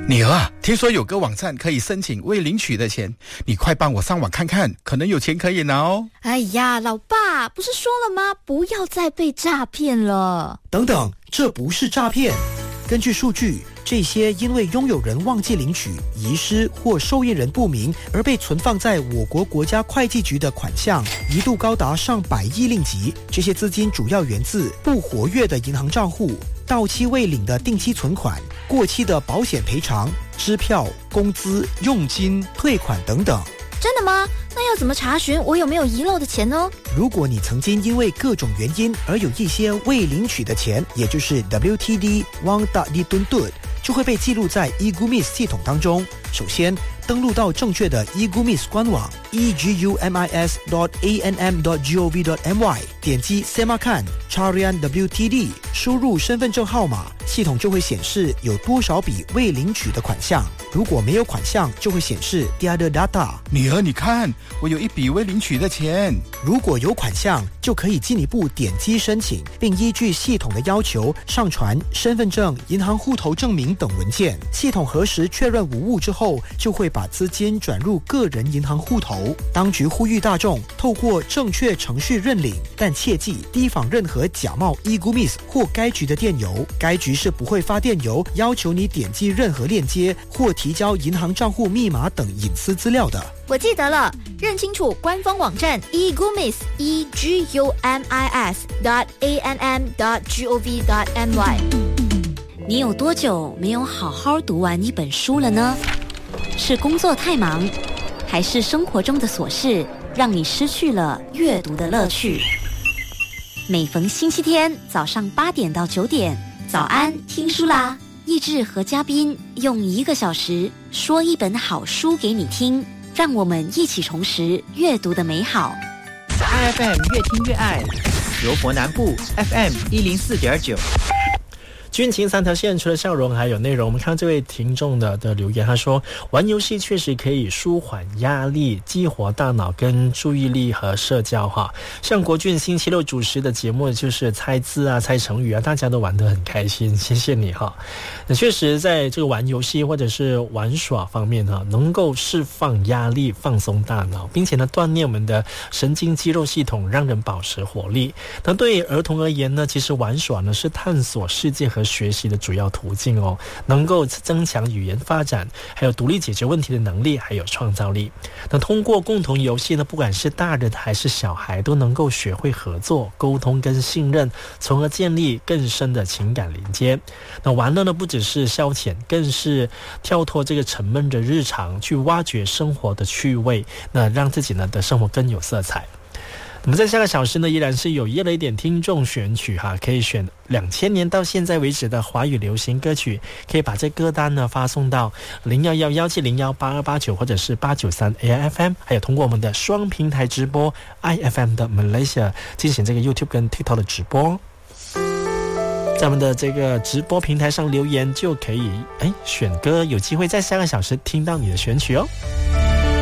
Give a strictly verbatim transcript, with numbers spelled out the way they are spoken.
女儿啊，听说有个网站可以申请未领取的钱，你快帮我上网看看，可能有钱可以拿哦。 哎呀，老爸，不是说了吗？不要再被诈骗了。 等等，这不是诈骗。根据数据，这些因为拥有人忘记领取、遗失或受益人不明而被存放在我国国家会计局的款项，一度高达上百亿令吉。这些资金主要源自不活跃的银行账户、到期未领的定期存款、过期的保险赔偿、支票、工资、佣金、退款等等。 真的吗？那要怎么查询我有没有遗漏的钱呢？ 如果你曾经因为各种原因而有一些未领取的钱，也就是 W T D Wang Da Di Dun Dun， 就会被记录在 eGumis 系统当中。首先，登录到正确的 eGumis 官网 e g u m i s dot a n m dot gov dot m y， 点击 Semakan Carian W T D， 输入身份证号码，系统就会显示有多少笔未领取的款项。如果没有款项，就会显示 Tiada data。 女儿，你看，我有一笔未领取的钱。 如果有款项，就可以进一步点击申请，并依据系统的要求上传身份证、银行户头证明等文件。系统核实确认无误之后，就会把资金转入个人银行户头。当局呼吁大众透过正确程序认领，但切记提防任何假冒 eGumis 或该局的电邮。该局是不会发电邮要求你点击任何链接或提交银行账户密码等隐私资料的。 我记得了，认清楚官方网站 eGumis e g u m i s dot a n m dot gov dot m y。 你有多久没有好好读完一本书了呢？是工作太忙，还是生活中的琐事让你失去了阅读的乐趣？每逢星期天早上八点到九点，早安听书啦！益智和嘉宾用一个小时说一本好书给你听，让我们一起重拾阅读的美好。 I F M 越听越爱，柔佛南部 F M 一零四点九。 军情三条线，除了笑容还有内容。我们看这位听众的的留言，他说玩游戏确实可以舒缓压力，激活大脑跟注意力和社交哈。像国俊星期六主持的节目就是猜字啊、猜成语啊，大家都玩得很开心，谢谢你哈。那确实在这个玩游戏或者是玩耍方面哈，能够释放压力、放松大脑，并且呢锻炼我们的神经肌肉系统，让人保持活力。那对于儿童而言呢，其实玩耍呢是探索世界和学习的主要途径哦，能够增强语言发展，还有独立解决问题的能力，还有创造力。那通过共同游戏呢，不管是大人还是小孩，都能够学会合作、沟通跟信任，从而建立更深的情感连接。那玩乐呢，不只是消遣，更是跳脱这个沉闷的日常，去挖掘生活的趣味，那让自己呢的生活更有色彩。我们在下个小时呢，依然是有约了一点听众选曲哈，可以选两千年到现在为止的华语流行歌曲，可以把这歌单呢发送到零幺幺幺七零幺八二八九或者是八九三 A I F M， 还有通过我们的双平台直播 I F M 的 Malaysia 进行这个 YouTube 跟 TikTok 的直播。在我们的这个直播平台上留言就可以哎选歌，有机会在下个小时听到你的选曲哦。